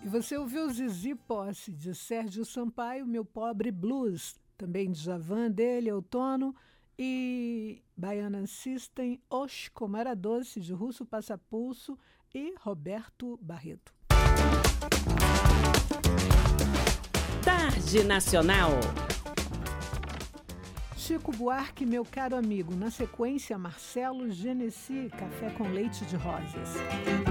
E você ouviu Zizi Posse, de Sérgio Sampaio, Meu Pobre Blues, também de Djavan, dele, Outono, e Baiana System, Oxe, Como Era Doce, de Russo Passapulso e Roberto Barreto. Tarde Nacional. Chico Buarque, Meu Caro Amigo. Na sequência, Marcelo Genesi, Café com Leite de Rosas.